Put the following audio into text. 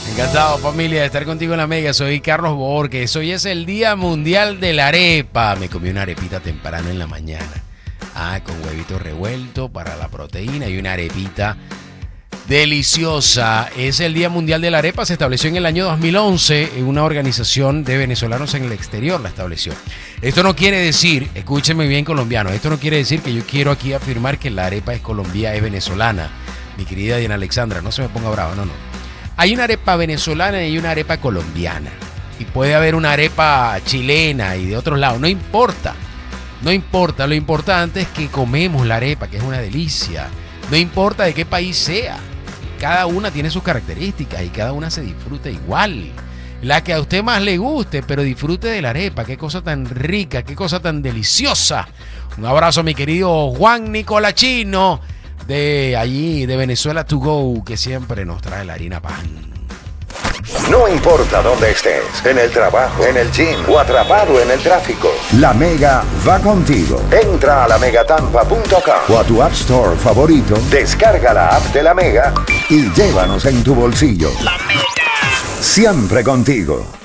Encantado, familia, de estar contigo en la Mega. Soy Carlos Borges. Hoy es el Día Mundial de la Arepa. Me comí una arepita temprano en la mañana. Con huevito revuelto para la proteína y una arepita deliciosa. Es el Día Mundial de la Arepa. Se estableció en el año 2011 en una organización de venezolanos en el exterior. La estableció. Esto no quiere decir, escúchenme bien colombiano, esto no quiere decir que yo quiero aquí afirmar que la arepa es colombiana, es venezolana. Mi querida Diana Alexandra, no se me ponga brava, no. Hay una arepa venezolana y una arepa colombiana. Y puede haber una arepa chilena y de otros lados. No importa. No importa. Lo importante es que comemos la arepa, que es una delicia. No importa de qué país sea. Cada una tiene sus características y cada una se disfruta igual. La que a usted más le guste, pero disfrute de la arepa. Qué cosa tan rica, qué cosa tan deliciosa. Un abrazo a mi querido Juan Nicolachino, de allí, de Venezuela to go, que siempre nos trae la harina pan. No importa dónde estés, en el trabajo, en el gym o atrapado en el tráfico, La Mega va contigo. Entra a lamegatampa.com o a tu App Store favorito, descarga la app de La Mega y llévanos en tu bolsillo. La Mega. Siempre contigo.